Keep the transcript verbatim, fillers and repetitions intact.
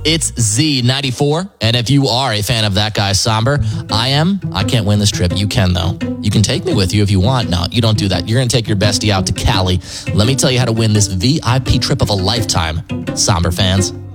It's Z ninety-four. And if you are a fan of that guy, Somber, I am. I can't win this trip. You can, though. You can take me with you if you want. No, you don't do that. You're going to take your bestie out to Cali. Let me tell you how to win this V I P trip of a lifetime, Somber fans.